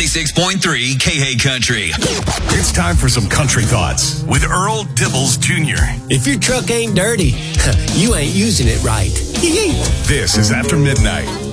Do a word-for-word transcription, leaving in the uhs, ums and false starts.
ninety-six point three K H Country. It's time for some country thoughts with Earl Dibbles Junior If your truck ain't dirty, you ain't using it right. This is After Midnight.